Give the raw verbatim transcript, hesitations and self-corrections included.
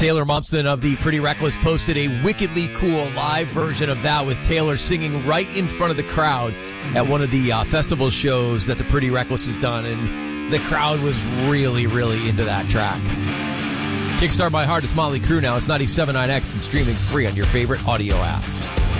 Taylor Momsen of the Pretty Reckless posted a wickedly cool live version of that with Taylor singing right in front of the crowd at one of the uh, festival shows that the Pretty Reckless has done, and the crowd was really, really into that track. Kickstart My Heart is Motley Crue now. It's ninety-seven point nine X and streaming free on your favorite audio apps.